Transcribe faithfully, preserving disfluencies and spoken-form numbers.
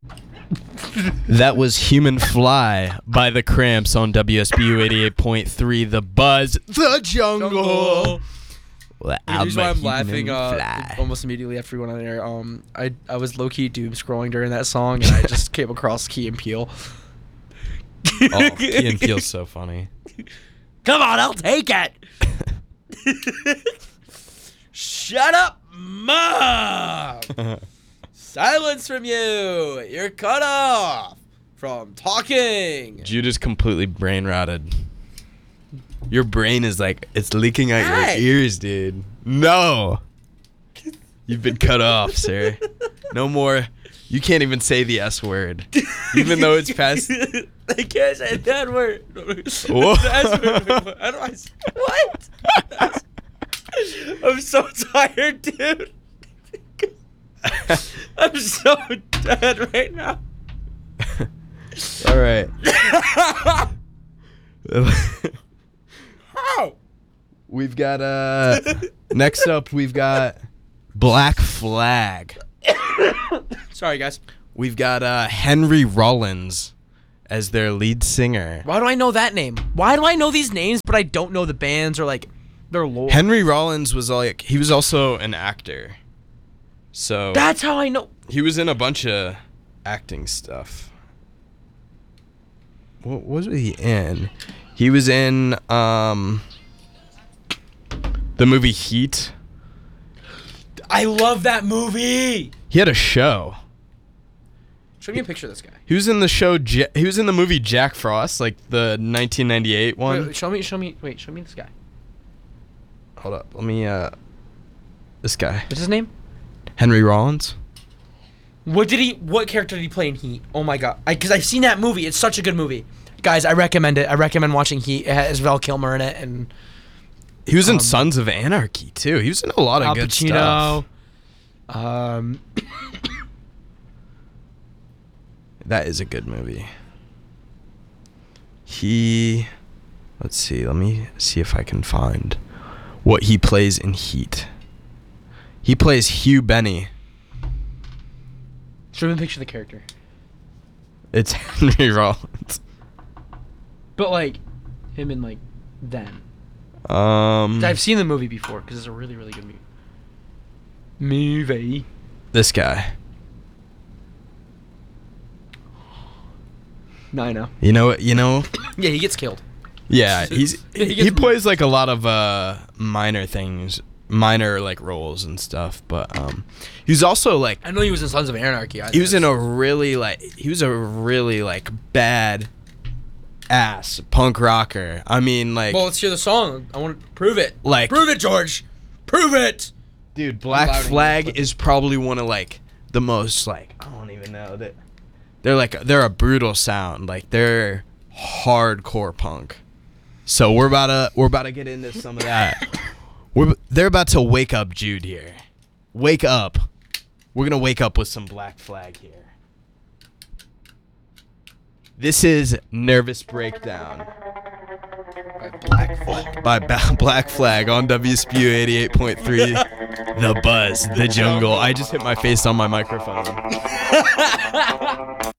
That was Human Fly by The Cramps on W S B U eighty-eight point three, The Buzz, The Jungle. Jungle. Well, The reason why I'm Human laughing uh, Fly. almost immediately after we went on air, um, I I was low key doom scrolling during that song, and I just came across Key and Peele. Oh, Key and Peele's so funny. Come on, I'll take it. Shut up, Mom. Silence from you. You're cut off from talking. Jude is completely brain rotted. Your brain is like, it's leaking out Hey. your ears, dude. No. You've been cut off, sir. No more. You can't even say the S word. Even though it's past. I can't say that word. Whoa. The S word. How do I say, what? I'm so tired, dude. I'm so dead right now. All right. How? We've got, uh, next up, we've got Black Flag. Sorry, guys. We've got uh, Henry Rollins as their lead singer. Why do I know that name? Why do I know these names, but I don't know the bands or, like, their lore? Henry Rollins was like, he was also an actor. So That's how I know. he was in a bunch of acting stuff. What was he in? He was in um the movie Heat. I love that movie. He had a show. Show me a picture of this guy. He was in the show. Ja- he was in the movie Jack Frost, like the nineteen ninety-eight one. Wait, wait, show me, show me, wait, show me this guy. Hold up, let me. uh This guy, What's his name? Henry Rollins. What did he, what character did he play in Heat? Oh my god. I, cause I've seen that movie. It's such a good movie. Guys, I recommend it. I recommend watching Heat. It has Val Kilmer in it and He was in Um, Sons of Anarchy too. He was in a lot of Al good Pacino. stuff. Um, That is a good movie. He, let's see, let me see if I can find what he plays in Heat. He plays Hugh Benny. show me a picture of the character. It's Henry Rollins. But like, him and like, then. Um, I've seen the movie before because it's a really, really good movie. Movie. this guy. No, I know. You know, you know. Yeah, he gets killed. Yeah, he's He he, gets- plays like a lot of uh minor things, minor like roles and stuff. But um, he's also like I know he was in Sons of Anarchy. I he was in a really like he was a really like bad ass punk rocker. I mean, like, Well, let's hear the song. I want to prove it. like, Prove it, George. Prove it. dude, Black loud in here, Flag but- is probably one of like the most like I don't even know that they're like they're a brutal sound. Like they're hardcore punk. So we're about to we're about to get into some of that. We're they're about to wake up Jude here. Wake up. We're gonna wake up with some Black Flag here. This is Nervous Breakdown By Black Flag. by ba- Black Flag on W S B U eighty-eight point three. The Buzz, the Jungle. I just hit my face on my microphone.